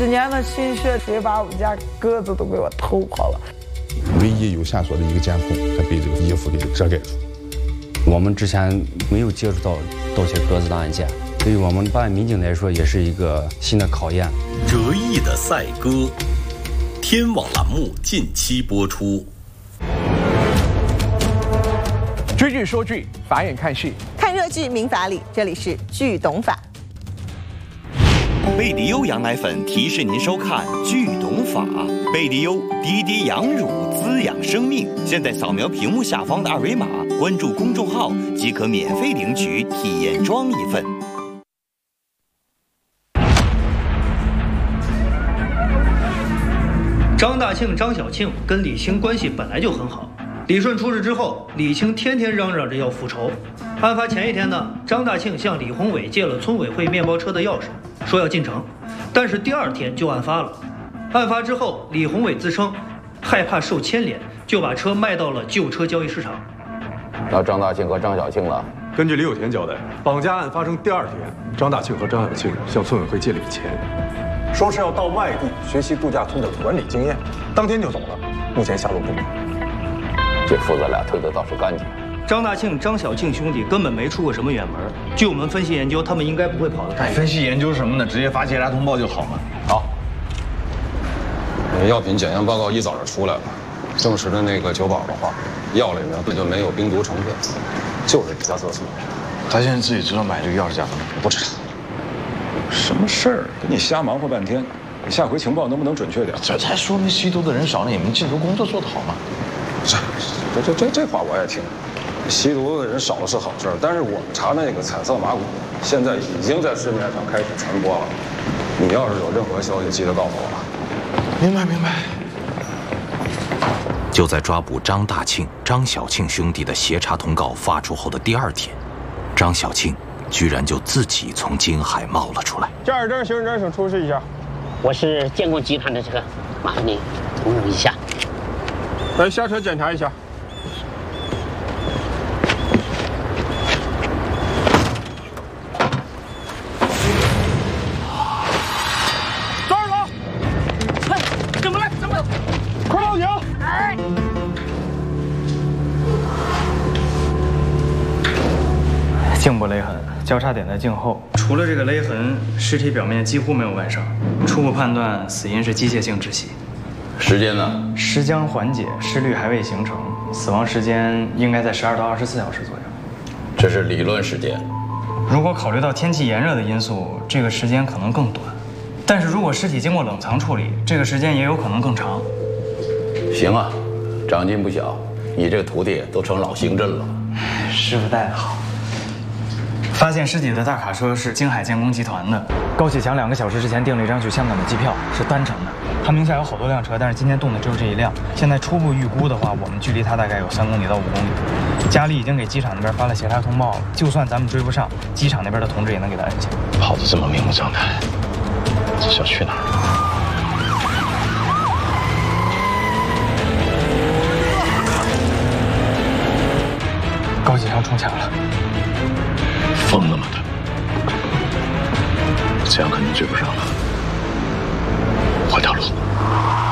10年的心血，直接把我们家鸽子都给我偷跑了。 唯一有线索的一个监控，它被这个衣服给遮盖住。 我们之前没有接触到盗窃鸽子的案件，对于我们办案民警来说，也是一个新的考验。 折翼的赛鸽，天网栏目近期播出。 追剧说剧，法眼看戏， 看热剧民法理，这里是剧懂法。 贝迪优羊奶粉提示您收看《剧懂法》。贝迪优滴滴羊乳滋养生命。现在扫描屏幕下方的二维码，关注公众号即可免费领取体验装一份。 张大庆、张小庆跟李青关系本来就很好。李顺出事之后，李青天天嚷嚷着要复仇。案发前一天呢，张大庆向李宏伟借了村委会面包车的钥匙，说要进城，但是第2天就案发了。案发之后，李宏伟自称害怕受牵连，就把车卖到了旧车交易市场。 到张大庆和张小庆了。 根据李有田交代，绑架案发生第2天，张大庆和张小庆向村委会借了笔钱，说是要到外地学习度假村的管理经验，当天就走了。目前下落不明。 这父子俩推得倒是干净。 张大庆、张小庆兄弟根本没出过什么远门，据我们分析研究，他们应该不会跑得太远。 分析研究什么呢？直接发截查通报就好了。 好。 药品检验报告一早就出来了，证实的那个酒保的话，药里面根本就没有病毒成分，就是加色素。 他现在自己知道买这个药是假的吗？ 不知道。什么事儿？跟你瞎忙活半天，你下回情报能不能准确点？ 这才说明吸毒的人少了，你们禁毒工作做得好吗？ 这话我也听。吸毒的人少了是好事，但是我们查那个彩色麻古，现在已经在市面上开始传播了。你要是有任何消息，记得告诉我。 明白。 就在抓捕张大庆、张小庆兄弟的协查通告发出后的第2天，张小庆居然就自己从京海冒了出来。 驾驶证、行驶证，请出示一下。 我是建工集团的车，麻烦您通融一下。 来，下车检查一下。抓住他！ 怎么了？ 快报警！ 颈部勒痕，交叉点在颈后，除了这个勒痕，尸体表面几乎没有外伤，初步判断死因是机械性窒息。 时间呢？ 尸僵缓解，尸律还未形成，死亡时间应该在12到24小时左右。 这是理论时间。 如果考虑到天气炎热的因素，这个时间可能更短。但是如果尸体经过冷藏处理，这个时间也有可能更长。 行啊，长进不小，你这个徒弟都成老刑侦了。 师傅带得好。发现尸体的大卡车是京海建工集团的。高启强2个小时之前订了一张去香港的机票，是单程的。他名下有好多辆车，但是今天动的只有这一辆。现在初步预估的话，我们距离他大概有3公里到5公里。佳丽已经给机场那边发了协查通报了，就算咱们追不上，机场那边的同志也能给他摁下。 跑得这么明目张胆，这是要去哪儿？ 高启强冲墙了。 疯了吗他？这样肯定追不上了。换条路。